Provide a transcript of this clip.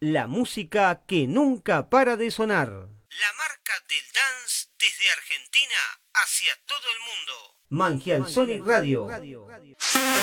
La música que nunca para de sonar. La marca del dance desde Argentina hacia todo el mundo. Manjial Sonic Radio.